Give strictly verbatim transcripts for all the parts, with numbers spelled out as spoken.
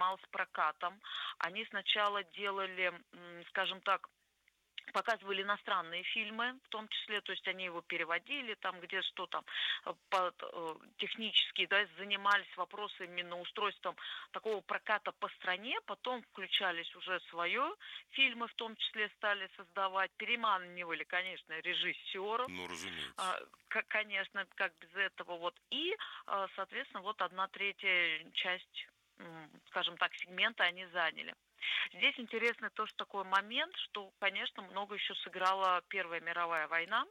занималась прокатом. Они сначала делали, м, скажем так, показывали иностранные фильмы, в том числе, то есть они его переводили, там где что там э, по- э, технически, да, занимались вопросами именно устройством такого проката по стране, потом включались уже свое фильмы, в том числе стали создавать, переманивали, конечно, режиссеров, Ну, разумеется. а, к- конечно, как без этого, вот, и, а, соответственно, вот одна третья часть, м, скажем так, сегмента они заняли. Здесь интересно то, что такой момент, что, конечно, много еще сыграла Первая мировая война,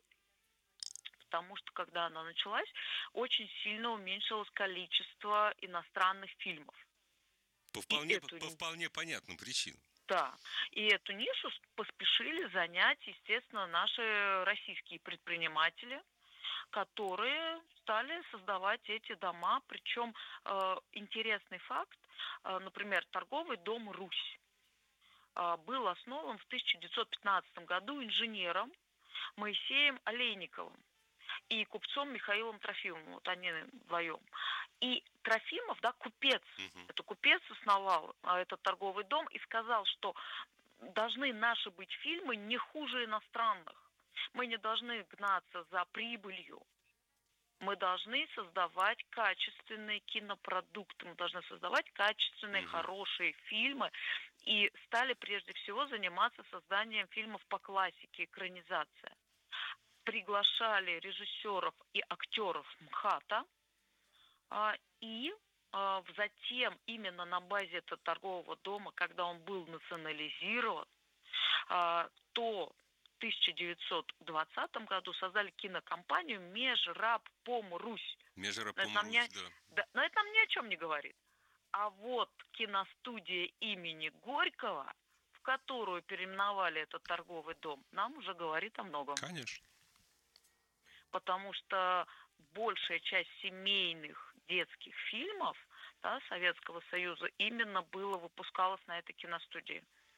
потому что, когда она началась, очень сильно уменьшилось количество иностранных фильмов. По И вполне, эту, по н- вполне понятным причинам. да, и эту нишу с- поспешили занять, естественно, наши российские предприниматели, которые стали создавать эти дома. Причем э, интересный факт, э, например, торговый дом «Русь» а, был основан в тысяча девятьсот пятнадцатом году инженером Моисеем Олейниковым и купцом Михаилом Трофимовым. Вот они вдвоем. И Трофимов, да, купец, Мгм. это купец основал а, этот торговый дом и сказал, что должны наши быть фильмы не хуже иностранных. Мы не должны гнаться за прибылью. Мы должны создавать качественные кинопродукты, мы должны создавать качественные, Мгм. хорошие фильмы. И стали прежде всего заниматься созданием фильмов по классике, экранизация. Приглашали режиссеров и актеров МХАТа, а, и а, затем именно на базе этого торгового дома, когда он был национализирован, а, то в тысяча девятьсот двадцатом году создали кинокомпанию «Межрабпом Русь». Но это Межрапом нам Русь, не, да. да, но это нам ни о чем не говорит. А вот киностудия имени Горького, в которую переименовали этот торговый дом, нам уже говорит о многом. Конечно. Потому что большая часть семейных детских фильмов, да, Советского Союза именно было выпускалось на этой киностудии.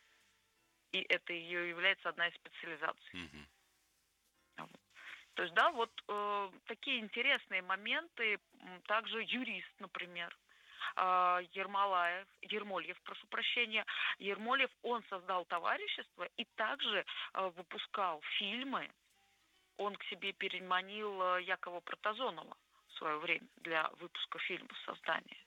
И это ее является одна из специализаций. Мгм. Вот. То есть, да, вот э, такие интересные моменты. М, Также юрист, например, а, Ермолаев, Ермольев, прошу прощения. Ермольев, он создал товарищество и также э, выпускал фильмы. Он к себе переманил э, Якова Протазонова в свое время для выпуска фильмов, создания.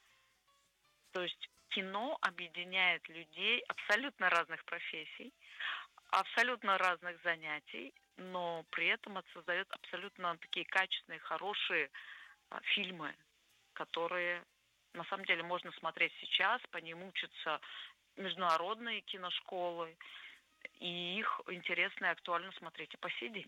То есть кино объединяет людей абсолютно разных профессий, абсолютно разных занятий, но при этом это создает абсолютно такие качественные, хорошие а, фильмы, которые на самом деле можно смотреть сейчас, по ним учатся международные киношколы, и их интересно и актуально смотреть и по сей день.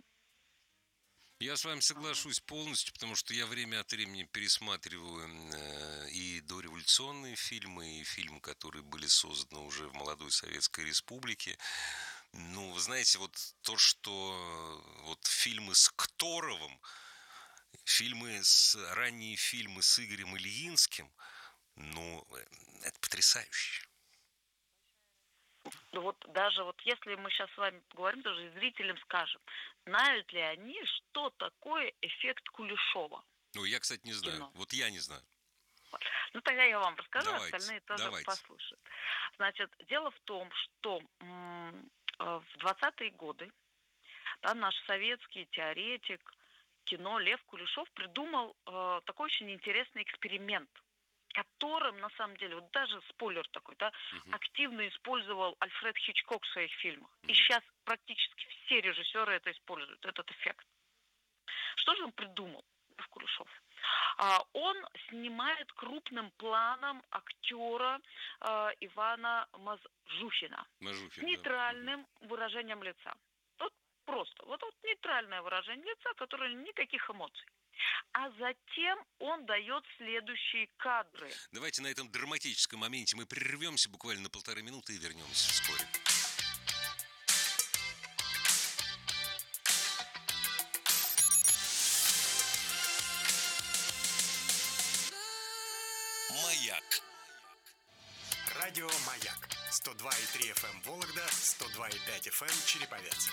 Я с вами Вот. соглашусь полностью, потому что я время от времени пересматриваю э, и дореволюционные фильмы, и фильмы, которые были созданы уже в молодой Советской Республике. Ну, вы знаете, вот то, что э, вот фильмы с Кторовым, фильмы с ранние фильмы с Игорем Ильинским, ну, э, это потрясающе. Ну вот даже вот если мы сейчас с вами поговорим, тоже и зрителям скажем, знают ли они, что такое эффект Кулешова Ну, я, кстати, не в знаю. кино? Вот я не знаю. Вот. Ну тогда я вам расскажу, Давайте, остальные тоже давайте. послушают. Значит, дело в том, что м, э, в двадцатые годы, да, наш советский теоретик кино Лев Кулешов придумал э, такой очень интересный эксперимент, которым, на самом деле, вот даже спойлер такой, да, Мгм, активно использовал Альфред Хичкок в своих фильмах. И мгм. сейчас практически все режиссеры это используют, этот эффект. Что же он придумал, Лев Кулешов? А, он снимает крупным планом актера э, Ивана Мазжухина с Мажухин, да. Мгм. нейтральным выражением лица. Вот просто. Вот, вот нейтральное выражение лица, которое никаких эмоций. А затем он дает следующие кадры. Давайте на этом драматическом моменте мы прервемся буквально на полторы минуты и вернемся вскоре. Маяк. Радио «Маяк». сто два и три эф эм Вологда, сто два и пять эф эм Череповец.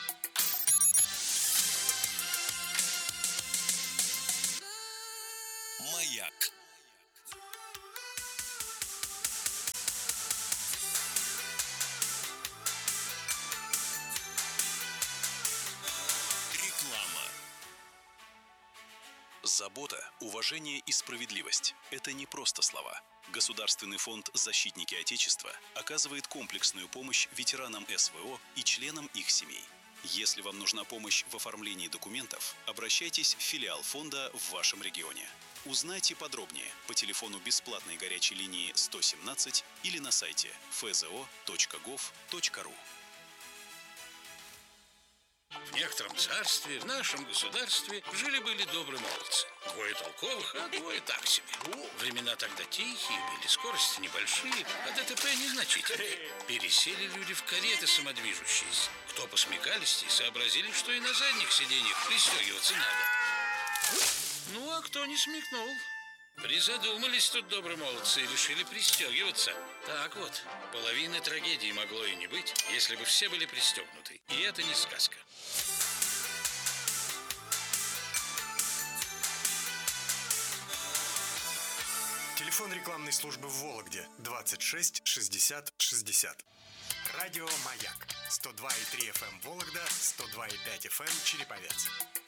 Маяк. Забота, уважение и справедливость – это не просто слова. Государственный фонд «Защитники Отечества» оказывает комплексную помощь ветеранам эс вэ о и членам их семей. Если вам нужна помощь в оформлении документов, обращайтесь в филиал фонда в вашем регионе. Узнайте подробнее по телефону бесплатной горячей линии сто семнадцать или на сайте эф зэ о точка гов точка ру. В некотором царстве, в нашем государстве, жили-были добрые молодцы. Двое толковых, а двое так себе. Времена тогда тихие были, скорости небольшие, а дэ тэ пэ незначительные. Пересели люди в кареты самодвижущиеся. Кто посмекалистей, сообразили, что и на задних сиденьях пристегиваться надо. Ну, а кто не смекнул? Призадумались тут добрые молодцы и решили пристегиваться. Так вот, половины трагедии могло и не быть, если бы все были пристегнуты. И это не сказка. Телефон рекламной службы в Вологде двадцать шесть шестьдесят шестьдесят. Радио «Маяк» сто два и три эф эм Вологда, сто два и пять эф эм Череповец.